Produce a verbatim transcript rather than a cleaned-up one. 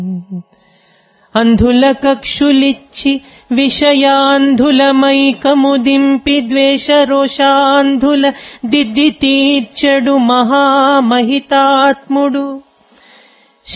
అంధుల కక్షులిచ్చి విషయాంధులమైకము దింపి ద్వేష రోషాంధుల దిద్ది తీర్చెడు మహామహితాత్ముడు.